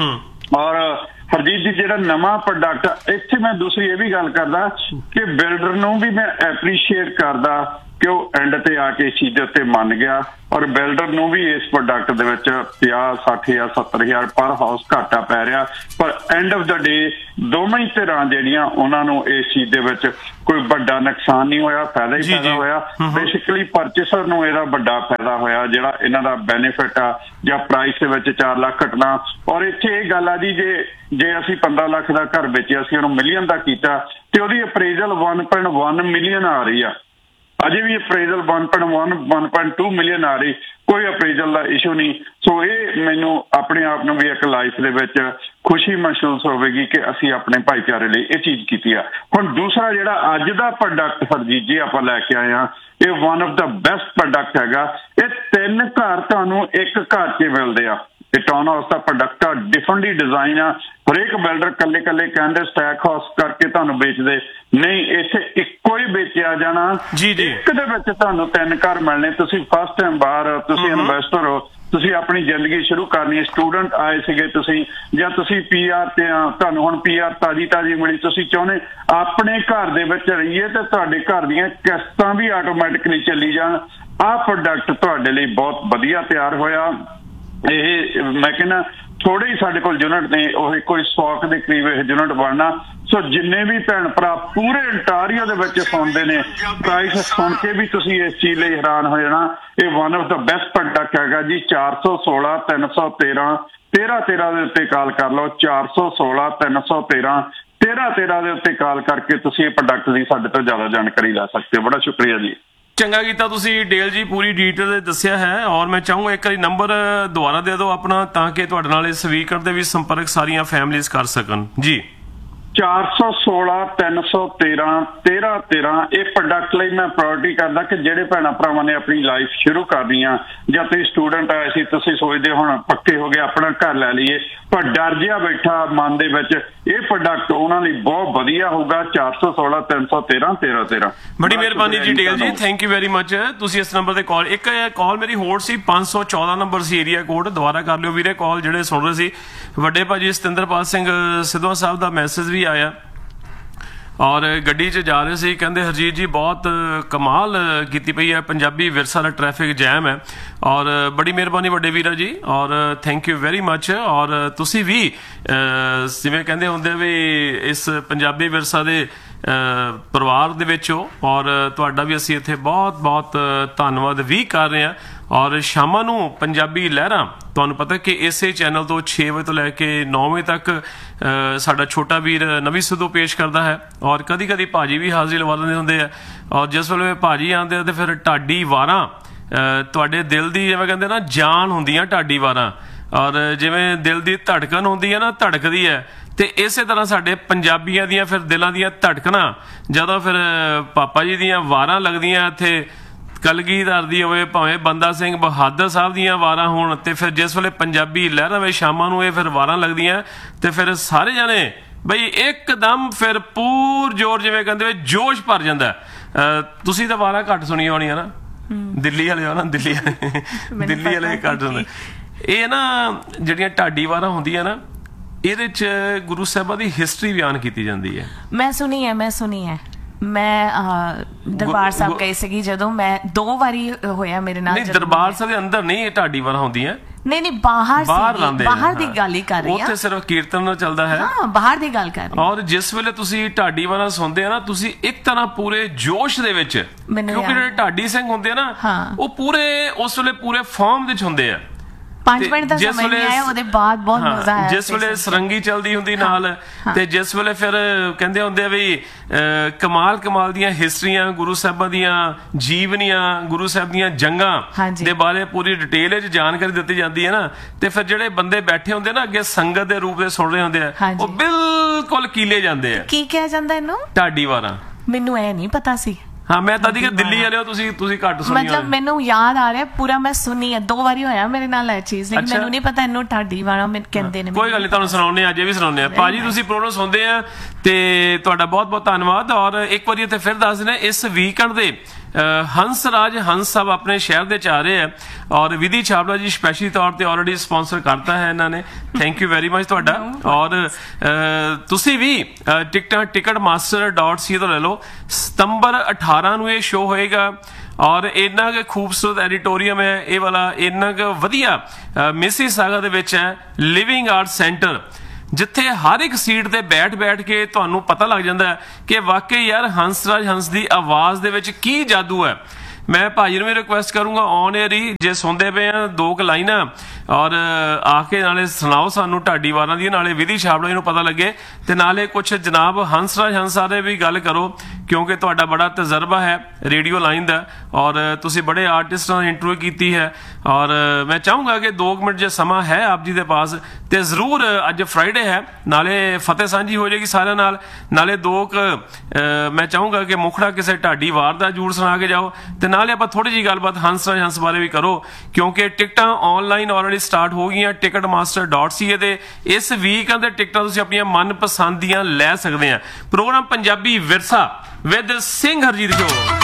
ਔਰ ਹਰਜੀਤ ਜੀ ਜਿਹੜਾ ਨਵਾਂ ਪ੍ਰੋਡਕਟ ਇੱਥੇ ਮੈਂ ਦੂਸਰੀ ਇਹ ਵੀ ਗੱਲ ਕਰਦਾ ਕਿ ਬਿਲਡਰ ਨੂੰ ਵੀ ਮੈਂ ਐਪਰੀਸ਼ੀਏਟ ਕਰਦਾ ਕਿ ਉਹ ਐਂਡ ਤੇ ਆ ਕੇ ਇਸ ਚੀਜ਼ ਦੇ ਉੱਤੇ ਮੰਨ ਗਿਆ ਔਰ ਬਿਲਡਰ ਨੂੰ ਵੀ ਇਸ ਪ੍ਰੋਡਕਟ ਦੇ ਵਿੱਚ ਪੰਜਾਹ ਸੱਠ ਹਜ਼ਾਰ ਸੱਤਰ ਹਜ਼ਾਰ ਪਰ ਹਾਊਸ ਘਾਟਾ ਪੈ ਰਿਹਾ। ਪਰ ਐਂਡ ਆਫ ਦਾ ਡੇ ਦੋਵੇਂ ਹੀ ਧਿਰਾਂ ਜਿਹੜੀਆਂ ਉਹਨਾਂ ਨੂੰ ਇਸ ਚੀਜ਼ ਦੇ ਵਿੱਚ ਕੋਈ ਵੱਡਾ ਨੁਕਸਾਨ ਨਹੀਂ ਹੋਇਆ, ਫਾਇਦਾ ਹੀ ਫਾਇਦਾ ਹੋਇਆ। ਬੇਸਿਕਲੀ ਪਰਚੇਸਰ ਨੂੰ ਇਹਦਾ ਵੱਡਾ ਫਾਇਦਾ ਹੋਇਆ, ਜਿਹੜਾ ਇਹਨਾਂ ਦਾ ਬੈਨੀਫਿਟ ਆ ਜਾਂ ਪ੍ਰਾਈਸ ਦੇ ਵਿੱਚ ਚਾਰ ਲੱਖ ਘਟਣਾ। ਔਰ ਇੱਥੇ ਇਹ ਗੱਲ ਆ ਜੀ, ਜੇ ਜੇ ਅਸੀਂ ਪੰਦਰਾਂ ਲੱਖ ਦਾ ਘਰ ਵੇਚਿਆ, ਅਸੀਂ ਉਹਨੂੰ ਮਿਲੀਅਨ ਦਾ ਕੀਤਾ ਤੇ ਉਹਦੀ appraisal one point one million ਆ ਰਹੀ ਆ, ਅਜੇ ਵੀ appraisal one point one one point two million ਆ ਰਹੀ, ਕੋਈ ਅਪਰੇਜ਼ਲ ਦਾ ਇਸ਼ੂ ਨਹੀਂ। ਸੋ ਇਹ ਮੈਨੂੰ ਆਪਣੇ ਆਪ ਨੂੰ ਵੀ ਇੱਕ ਲਾਈਫ ਦੇ ਵਿੱਚ ਖੁਸ਼ੀ ਮਹਿਸੂਸ ਹੋਵੇਗੀ ਕਿ ਅਸੀਂ ਆਪਣੇ ਭਾਈਚਾਰੇ ਲਈ ਇਹ ਚੀਜ਼ ਕੀਤੀ ਆ। ਹੁਣ ਦੂਸਰਾ ਜਿਹੜਾ ਅੱਜ ਦਾ ਪ੍ਰੋਡਕਟ ਹਰਜੀਤ ਜੀ ਆਪਾਂ ਲੈ ਕੇ ਆਏ ਹਾਂ, ਇਹ one of the best product ਹੈਗਾ। ਇਹ ਤਿੰਨ ਘਰ ਤੁਹਾਨੂੰ ਇੱਕ ਘਰ 'ਚ ਮਿਲਦੇ ਆ। ਇਹ ਟਾਊਨ ਹਾਊਸ ਦਾ ਪ੍ਰੋਡਕਟ ਆ, ਡਿਫਰੈਂਟਲੀ ਡਿਜ਼ਾਈਨ ਆ। ਹਰੇਕ ਬਿਲਡਰ ਕੱਲੇ ਕੱਲੇ ਕਹਿੰਦੇ ਸਟੈਕ ਹਾਊਸ ਕਰਕੇ ਤੁਹਾਨੂੰ ਵੇਚਦੇ ਨਹੀਂ, ਇੱਥੇ ਇੱਕੋ ਹੀ ਵੇਚਿਆ ਜਾਣਾ। ਇੱਕ ਦੇ ਵਿੱਚ ਤੁਹਾਨੂੰ ਤਿੰਨ ਘਰ ਮਿਲਣੇ। ਤੁਸੀਂ ਫਸਟ ਟਾਈਮ ਬਾਹਰ, ਤੁਸੀਂ ਇਨਵੈਸਟਰ ਹੋ, ਤੁਸੀਂ ਆਪਣੀ ਜ਼ਿੰਦਗੀ ਸ਼ੁਰੂ ਕਰਨੀ ਹੈ, ਸਟੂਡੈਂਟ ਆਏ ਸੀਗੇ ਤੁਸੀਂ, ਜਾਂ ਤੁਸੀਂ ਪੀ ਆਰ ਤੇ ਆ, ਤੁਹਾਨੂੰ ਹੁਣ ਪੀ ਆਰ ਤਾਜ਼ੀ ਤਾਜ਼ੀ ਮਿਲੀ, ਤੁਸੀਂ ਚਾਹੁੰਦੇ ਆਪਣੇ ਘਰ ਦੇ ਵਿੱਚ ਰਹੀਏ ਤੇ ਤੁਹਾਡੇ ਘਰ ਦੀਆਂ ਕਿਸ਼ਤਾਂ ਵੀ ਆਟੋਮੈਟਿਕਲੀ ਚੱਲੀ ਜਾਣ। ਆਹ ਪ੍ਰੋਡਕਟ ਤੁਹਾਡੇ ਲਈ ਬਹੁਤ ਵਧੀਆ ਤਿਆਰ ਹੋਇਆ। ਇਹ ਮੈਂ ਕਹਿੰਦਾ ਥੋੜੇ ਹੀ ਸਾਡੇ ਕੋਲ ਯੂਨਿਟ ਨੇ, ਉਹ ਕੋਈ ਸੌ ਦੇ ਕਰੀਬ ਇਹ ਯੂਨਿਟ ਬਣਨਾ। ਸੋ ਜਿੰਨੇ ਵੀ ਭੈਣ ਭਰਾ ਪੂਰੇ ਇੰਟਾਰੀਓ ਦੇ ਵਿੱਚ ਸੁਣਦੇ ਨੇ, ਪ੍ਰਾਈਸ ਸੁਣ ਕੇ ਵੀ ਤੁਸੀਂ ਇਸ ਚੀਜ਼ ਲਈ ਹੈਰਾਨ ਹੋ ਜਾਣਾ। ਇਹ one of the best product ਹੈਗਾ ਜੀ। ਚਾਰ ਸੌ ਸੋਲਾਂ ਤਿੰਨ ਸੌ ਤੇਰਾਂ ਤੇਰਾਂ ਤੇਰਾਂ ਦੇ ਉੱਤੇ ਕਾਲ ਕਰ ਲਓ। ਚਾਰ ਸੌ ਸੋਲਾਂ ਤਿੰਨ ਸੌ ਤੇਰਾਂ ਤੇਰਾਂ ਤੇਰਾਂ ਦੇ ਉੱਤੇ ਕਾਲ ਕਰਕੇ ਤੁਸੀਂ ਇਹ ਪ੍ਰੋਡਕਟ ਦੀ ਸਾਡੇ ਤੋਂ ਜ਼ਿਆਦਾ ਜਾਣਕਾਰੀ ਲੈ ਸਕਦੇ ਹੋ। ਬੜਾ ਸ਼ੁਕਰੀਆ ਜੀ। ਚੰਗਾ ਕੀਤਾ ਤੁਸੀਂ ਡੇਲ ਜੀ, ਪੂਰੀ ਡੀਟੇਲ ਦੱਸਿਆ ਹੈ। ਔਰ ਮੈਂ ਚਾਹੂੰਗਾ ਇੱਕ ਵਾਰੀ ਨੰਬਰ ਦੁਬਾਰਾ ਦੇ ਦਿਓ ਆਪਣਾ, ਤਾਂ ਕਿ ਤੁਹਾਡੇ ਨਾਲ ਇਸ ਵੀਕਐਂਡ ਦੇ ਵੀ ਸੰਪਰਕ ਸਾਰੀਆਂ ਫੈਮਲੀਜ਼ ਕਰ ਸਕਣ ਜੀ। ਚਾਰ ਸੌ ਸੋਲਾਂ ਤਿੰਨ ਸੌ ਤੇਰਾਂ ਤੇਰਾਂ ਤੇਰਾਂ ਇਹ ਪ੍ਰੋਡਕਟ ਲਈ ਮੈਂ ਪ੍ਰਾਇੋਰਟੀ ਕਰਦਾ ਕਿ ਜਿਹੜੇ ਭੈਣਾਂ ਭਰਾਵਾਂ ਨੇ ਆਪਣੀ ਲਾਈਫ ਸ਼ੁਰੂ ਕਰਨੀ ਆ, ਜਾਂ ਤੁਸੀਂ ਸਟੂਡੈਂਟ ਆਏ ਸੀ, ਤੁਸੀਂ ਸੋਚਦੇ ਹੁਣ ਪੱਕੇ ਹੋ ਗਏ ਆਪਣਾ ਘਰ ਲੈ ਲਈਏ, ਪਰ ਡਰ ਜਿਹਾ ਬੈਠਾ ਮਨ ਦੇ ਵਿੱਚ, ਇਹ ਪ੍ਰੋਡਕਟ ਉਹਨਾਂ ਲਈ ਬਹੁਤ ਵਧੀਆ ਹੋਊਗਾ। ਚਾਰ ਸੌ ਸੋਲਾਂ ਤਿੰਨ ਸੌ ਤੇਰਾਂ ਤੇਰਾਂ ਤੇਰਾਂ। ਬੜੀ ਮਿਹਰਬਾਨੀ ਜੀ ਡੇਲ ਜੀ, ਥੈਂਕ ਯੂ ਵੈਰੀ ਮਚ। ਤੁਸੀਂ ਇਸ ਨੰਬਰ ਤੇ ਕਾਲ, ਇੱਕ ਕਾਲ ਮੇਰੀ ਹੋਰ ਸੀ ਪੰਜ ਸੌ ਚੌਦਾਂ ਨੰਬਰ ਸੀ ਏਰੀਆ ਕੋਡ, ਦੁਬਾਰਾ ਕਰ ਲਿਓ ਵੀਰੇ ਕਾਲ ਜਿਹੜੇ ਸੁਣ ਰਹੇ ਸੀ। ਵੱਡੇ ਭਾਜੀ ਸਤਿੰਦਰਪਾਲ ਸਿੰਘ ਸਿੱਧਵਾਂ ਸਾਹਿਬ ਦਾ ਮੈਸੇਜ ਵੀ ਆਇਆ ਔਰ ਗੱਡੀ 'ਚ ਜਾ ਰਹੇ ਸੀ, ਕਹਿੰਦੇ ਹਰਜੀਤ ਜੀ ਬਹੁਤ ਕਮਾਲ ਕੀਤੀ ਪਈ ਹੈ, ਪੰਜਾਬੀ ਵਿਰਸਾ ਦਾ ਟ੍ਰੈਫਿਕ ਜੈਮ ਹੈ। ਔਰ ਬੜੀ ਮਿਹਰਬਾਨੀ ਵੱਡੇ ਵੀਰਾ ਜੀ, ਔਰ ਥੈਂਕ ਯੂ ਵੈਰੀ ਮਚ। ਔਰ ਤੁਸੀਂ ਵੀ ਜਿਵੇਂ ਕਹਿੰਦੇ ਹੁੰਦੇ ਵੀ ਇਸ ਪੰਜਾਬੀ ਵਿਰਸਾ ਦੇ ਪਰਿਵਾਰ ਦੇ ਵਿੱਚ ਹੋ, ਔਰ ਤੁਹਾਡਾ ਵੀ ਅਸੀਂ ਇੱਥੇ ਬਹੁਤ ਬਹੁਤ ਧੰਨਵਾਦ ਵੀ ਕਰ ਰਹੇ ਹਾਂ। ਔਰ ਸ਼ਾਮਾਂ ਨੂੰ ਪੰਜਾਬੀ ਲਹਿਰਾਂ ਤੁਹਾਨੂੰ ਪਤਾ ਕਿ ਇਸੇ ਚੈਨਲ ਤੋਂ ਛੇ ਵਜੇ ਤੋਂ ਲੈ ਕੇ ਨੌ ਵਜੇ ਤੱਕ ਸਾਡਾ ਛੋਟਾ ਵੀਰ ਨਵੀਂ ਸਿੱਧੂ ਪੇਸ਼ ਕਰਦਾ ਹੈ। ਔਰ ਕਦੀ ਕਦੀ ਭਾਜੀ ਵੀ ਹਾਜ਼ਰੀ ਲਵਾ ਲੈਂਦੇ ਹੁੰਦੇ ਆ। ਔਰ ਜਿਸ ਵੇਲੇ ਭਾਜੀ ਆਉਂਦੇ ਆ ਤੇ ਫਿਰ ਢਾਡੀ ਵਾਰਾਂ ਤੁਹਾਡੇ ਦਿਲ ਦੀ, ਜਿਵੇਂ ਕਹਿੰਦੇ ਨਾ ਜਾਨ ਹੁੰਦੀਆਂ ਢਾਡੀ ਵਾਰਾਂ, ਔਰ ਜਿਵੇਂ ਦਿਲ ਦੀ ਧੜਕਣ ਹੁੰਦੀ ਹੈ ਨਾ, ਧੜਕਦੀ ਹੈ, ਤੇ ਇਸੇ ਤਰ੍ਹਾਂ ਸਾਡੇ ਪੰਜਾਬੀਆਂ ਦੀਆਂ ਫਿਰ ਦਿਲਾਂ ਦੀਆਂ ਧੜਕਣਾਂ ਜਦੋਂ ਫਿਰ ਪਾਪਾ ਜੀ ਦੀਆਂ ਵਾਰਾਂ ਲੱਗਦੀਆਂ, ਇੱਥੇ ਕਲਗੀਧਰ ਦੀ ਹੋਵੇ ਭਾਵੇਂ ਬੰਦਾ ਸਿੰਘ ਬਹਾਦਰ ਸਾਹਿਬ ਦੀਆਂ ਵਾਰਾਂ ਹੋਣ, ਤੇ ਫਿਰ ਜਿਸ ਵੇਲੇ ਪੰਜਾਬੀ ਲਹਿਰਾਂ ਵਿੱਚ ਸ਼ਾਮਾਂ ਨੂੰ ਇਹ ਫਿਰ ਵਾਰਾਂ ਲੱਗਦੀਆਂ, ਤੇ ਫਿਰ ਸਾਰੇ ਜਾਣੇ ਬਈ ਇੱਕਦਮ ਫਿਰ ਪੂਰ ਜੋਰ, ਜਿਵੇਂ ਕਹਿੰਦੇ ਜੋਸ਼ ਭਰ ਜਾਂਦਾ। ਤੁਸੀਂ ਤਾਂ ਵਾਰਾਂ ਘੱਟ ਸੁਣੀਆਂ ਹੋਣੀਆਂ ਨਾ, ਦਿੱਲੀ ਵਾਲੇ ਹੋ ਨਾ, ਦਿੱਲੀ ਵਾਲੇ ਦਿੱਲੀ ਵਾਲੇ ਘੱਟ ਸੁਣਦੇ। ਇਹ ਨਾ ਜਿਹੜੀਆਂ ਢਾਡੀ ਵਾਰਾਂ ਹੁੰਦੀਆਂ ਨਾ, ਇਹਦੇ 'ਚ ਗੁਰੂ ਸਾਹਿਬਾਂ ਦੀ ਹਿਸਟਰੀ ਬਿਆਨ ਕੀਤੀ ਜਾਂਦੀ ਹੈ। ਮੈਂ ਸੁਣੀ ਹੈ ਮੈਂ ਸੁਣੀ ਹੈ ਮੈਂ ਦਰਬਾਰ ਸਾਹਿਬ ਗਈ ਸੀਗੀ, ਜਦੋਂ ਮੈਂ ਦੋ ਵਾਰੀ ਹੋਇਆ ਮੇਰੇ ਨਾਲ। ਨਹੀਂ, ਦਰਬਾਰ ਸਾਹਿਬ ਦੇ ਅੰਦਰ ਨਹੀਂ ਇਹ ਢਾਡੀ ਵਾਰਾਂ ਹੁੰਦੀਆਂ। ਨਹੀਂ ਨਹੀਂ, ਬਾਹਰ ਬਾਹਰ ਲਾਉਂਦੇ, ਬਾਹਰ ਦੀ ਗੱਲ ਹੀ ਕਰ ਰਹੀ ਹਾਂ, ਉੱਥੇ ਸਿਰਫ ਕੀਰਤਨ ਚੱਲਦਾ ਹੈ। ਹਾਂ, ਬਾਹਰ ਦੀ ਗੱਲ ਕਰ ਰਹੀ। ਔਰ ਜਿਸ ਵੇਲੇ ਤੁਸੀਂ ਢਾਡੀ ਵਾਰਾਂ ਸੁਣਦੇ ਆ ਨਾ, ਤੁਸੀਂ ਇੱਕ ਤਰ੍ਹਾਂ ਪੂਰੇ ਜੋਸ਼ ਦੇ ਵਿੱਚ, ਕਿਉਂਕਿ ਜਿਹੜੇ ਢਾਡੀ ਸਿੰਘ ਹੁੰਦੇ ਆ ਨਾ, ਉਹ ਪੂਰੇ ਉਸ ਵੇਲੇ ਪੂਰੇ ਫਾਰਮ ਵਿੱਚ ਹੁੰਦੇ ਆ। ਪੰਜ ਮਿੰਟ ਦਾ ਸਮਝ ਨਹੀਂ ਆਇਆ, ਉਹਦੇ ਬਾਅਦ ਬਹੁਤ ਮਜ਼ਾ ਆਇਆ। ਜਿਸ ਵੇਲੇ ਸਰੰਗੀ ਚੱਲਦੀ ਹੁੰਦੀ ਨਾਲ, ਤੇ ਜਿਸ ਵੇਲੇ ਫਿਰ ਕਹਿੰਦੇ ਹੁੰਦੇ ਆ ਵੀ ਕਮਾਲ ਕਮਾਲ ਦੀਆਂ ਹਿਸਟਰੀਆਂ, ਗੁਰੂ ਸਾਹਿਬਾਂ ਦੀਆਂ ਜੀਵਨੀਆਂ, ਗੁਰੂ ਸਾਹਿਬ ਦੀਆਂ ਜੰਗਾਂ ਦੇ ਬਾਰੇ ਪੂਰੀ ਡਿਟੇਲ ਵਿੱਚ ਜਾਣਕਾਰੀ ਦਿੱਤੀ ਜਾਂਦੀ ਹੈ ਨਾ, ਤੇ ਫਿਰ ਜਿਹੜੇ ਬੰਦੇ ਬੈਠੇ ਹੁੰਦੇ ਨਾ ਅੱਗੇ ਸੰਗਤ ਦੇ ਰੂਪ ਦੇ ਸੁਣ ਰਹੇ ਹੁੰਦੇ ਆ, ਉਹ ਬਿਲਕੁਲ ਕੀਲੇ ਜਾਂਦੇ ਆ। ਕੀ ਕਿਹਾ ਜਾਂਦਾ ਇਹਨੂੰ? ਢਾਡੀ ਵਾਰਾਂ। ਮੈਨੂੰ ਇਹ ਨਹੀਂ ਪਤਾ ਸੀ। ਹਾਂ, ਮੈਂ ਤਾਂ ਕਿ ਦਿੱਲੀ ਵਾਲੇ ਹੋ ਤੁਸੀਂ, ਤੁਸੀਂ ਘੱਟ ਸੁਣੀ। ਮਤਲਬ ਮੈਨੂੰ ਯਾਦ ਆ ਰਿਹਾ ਪੂਰਾ, ਮੈਂ ਸੁਣੀ ਹੈ, ਦੋ ਵਾਰੀ ਹੋਇਆ ਮੇਰੇ ਨਾਲ ਇਹ ਚੀਜ਼, ਲੇਕਿਨ ਮੈਨੂੰ ਨਹੀਂ ਪਤਾ ਇਹਨੂੰ ਢਾਡੀ ਵਾਲਾ ਕਹਿੰਦੇ ਨੇ। ਕੋਈ ਗੱਲ ਨਹੀਂ, ਤੁਹਾਨੂੰ ਸੁਣਾਉਂਦੇ ਅੱਜ ਵੀ ਸੁਣਾਉਂਦੇ ਆ। ਭਾਜੀ ਤੁਸੀਂ ਪ੍ਰੋਗਰਾਮ ਸੁਣਦੇ ਆ ਤੇ ਤੁਹਾਡਾ ਬਹੁਤ ਬਹੁਤ ਧੰਨਵਾਦ। ਔਰ ਇੱਕ ਵਾਰੀ ਇੱਥੇ ਫਿਰ ਦੱਸ ਦਿੰਦੇ, ਇਸ ਵੀਕਐਂਡ ਦੇ ਹੰਸ ਰਾਜ ਹੰਸ ਸਾਹਿਬ ਆਪਣੇ ਸ਼ਹਿਰ ਦੇ ਚ ਆ ਰਹੇ ਆ, ਔਰ ਵਿਧੀ ਛਾਬੜਾ ਜੀ ਸਪੈਸ਼ਲੀ ਤੌਰ ਤੇ ਆਲਰੇਡੀ ਸਪਾਂਸਰ ਕਰਤਾ ਹੈ ਇਹਨਾਂ ਨੇ, ਥੈਂਕ ਯੂ ਵੈਰੀ ਮਚ ਤੁਹਾਡਾ। ਔਰ ਤੁਸੀਂ ਵੀ ਟਿਕਟਾਂ ਟਿਕਟ ਮਾਸਟਰ ਡਾਟ ਸੀ ਤੋਂ ਲੈ ਲਓ। ਸਤੰਬਰ ਅਠਾਰਾਂ ਨੂੰ ਇਹ ਸ਼ੋਅ ਹੋਏਗਾ, ਔਰ ਇੰਨਾ ਕੁ ਖੂਬਸੂਰਤ ਐਡੀਟੋਰੀਅਮ ਹੈ ਇਹ ਵਾਲਾ, ਇੰਨਾ ਕੁ ਵਧੀਆ ਮਿਸੀਸਾਗਾ ਦੇ ਵਿੱਚ ਹੈ ਲਿਵਿੰਗ ਆਰਟ ਸੈਂਟਰ, ਜਿੱਥੇ ਹਰ ਇੱਕ ਸੀਟ ਤੇ ਬੈਠ ਬੈਠ ਕੇ ਤੁਹਾਨੂੰ ਪਤਾ ਲੱਗ ਜਾਂਦਾ ਹੈ ਕਿ ਵਾਕਈ ਯਾਰ ਹੰਸਰਾਜ ਹੰਸ ਦੀ ਆਵਾਜ਼ ਦੇ ਵਿੱਚ ਕੀ ਜਾਦੂ ਹੈ। ਮੈਂ ਭਾਜੀ ਨੂੰ ਵੀ ਰਿਕੁਐਸਟ ਕਰੂੰਗਾ ਔਨ ਏਅਰ ਹੀ ਜੇ ਸੁਣਦੇ ਪਏ ਆ ਦੋ ਕੁ ਲਾਈਨਾਂ ਔਰ ਆ ਕੇ ਨਾਲੇ ਸੁਣਾਓ ਸਾਨੂੰ ਢਾਡੀ ਵਾਰਾਂ ਦੀ, ਨਾਲੇ ਵਿਧੀ ਛਾਬੜਾ ਜੀ ਨੂੰ ਪਤਾ ਲੱਗੇ, ਤੇ ਨਾਲੇ ਕੁਛ ਜਨਾਬ ਹੰਸਰਾਜ ਹੰਸਾ ਦੇ ਵੀ ਗੱਲ ਕਰੋ ਕਿਉਂਕਿ ਤੁਹਾਡਾ ਬੜਾ ਤਜਰਬਾ ਹੈ ਰੇਡੀਓ ਲਾਈਨ ਦਾ ਔਰ ਤੁਸੀਂ ਬੜੇ ਆਰਟਿਸਟਾਂ ਦੀ ਇੰਟਰਵਿਊ ਕੀਤੀ ਹੈ ਔਰ ਮੈਂ ਚਾਹੂੰਗਾ ਕਿ ਦੋ ਮਿੰਟ ਜੇ ਸਮਾਂ ਹੈ ਆਪ ਜੀ ਦੇ ਪਾਸ ਤੇ ਜ਼ਰੂਰ, ਅੱਜ ਫਰਾਈਡੇ ਹੈ ਨਾਲੇ ਫਤਿਹ ਸਾਂਝੀ ਹੋ ਜਾਏਗੀ ਸਾਰਿਆਂ ਨਾਲ, ਨਾਲੇ ਦੋ ਕੁ ਮੈਂ ਚਾਹੂੰਗਾ ਕਿ ਮੁਖੜਾ ਕਿਸੇ ਢਾਡੀ ਵਾਰ ਦਾ ਜੂੜ ਸੁਣਾ ਕੇ ਜਾਓ ਤੇ ਨਾਲੇ ਆਪਾਂ ਥੋੜੀ ਜਿਹੀ ਗੱਲਬਾਤ ਹੰਸਰਾਜ ਹੰਸ ਬਾਰੇ ਵੀ ਕਰੋ ਕਿਉਂਕਿ ਟਿਕਟਾਂ ਆਨਲਾਈਨ ਆਲਰੇਡੀ ਸਟਾਰਟ ਹੋ ਗਈਆਂ ਟਿਕਟ ਮਾਸਟਰ ਡਾਟ ਸੀ ਏ ਤੇ ਇਸ ਵੀਕ ਦੇ ਟਿਕਟਾਂ ਤੁਸੀਂ ਆਪਣੀਆਂ ਮਨਪਸੰਦ ਦੀਆਂ ਲੈ ਸਕਦੇ ਆ। ਪ੍ਰੋਗਰਾਮ ਪੰਜਾਬੀ ਵਿਰਸਾ ਵਿਦ ਸਿੰਘ ਹਰਜੀਤ ਸ਼ੋ।